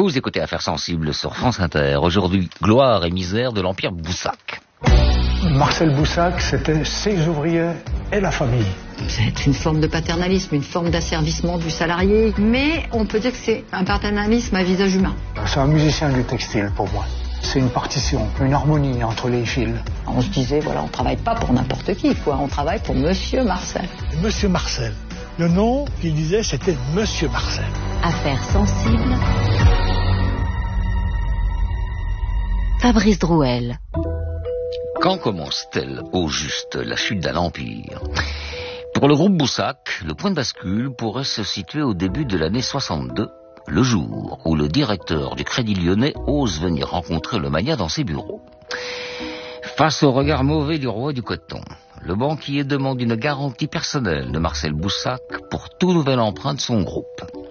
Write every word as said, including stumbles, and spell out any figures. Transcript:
Vous écoutez Affaires sensibles sur France Inter. Aujourd'hui, gloire et misère de l'Empire Boussac. Marcel Boussac, c'était ses ouvriers et la famille. C'est une forme de paternalisme, une forme d'asservissement du salarié. Mais on peut dire que c'est un paternalisme à visage humain. C'est un musicien du textile pour moi. C'est une partition, une harmonie entre les fils. On se disait, voilà, on travaille pas pour n'importe qui, quoi. On travaille pour Monsieur Marcel. Monsieur Marcel. Le nom qu'il disait, c'était Monsieur Marcel. Affaires sensibles. Fabrice Drouel. Quand commence-t-elle au juste la chute d'un empire? Pour le groupe Boussac, le point de bascule pourrait se situer au début de l'année soixante-deux, le jour où le directeur du Crédit Lyonnais ose venir rencontrer le magnat dans ses bureaux. Face au regard mauvais du roi du coton, le banquier demande une garantie personnelle de Marcel Boussac pour tout nouvel emprunt de son groupe.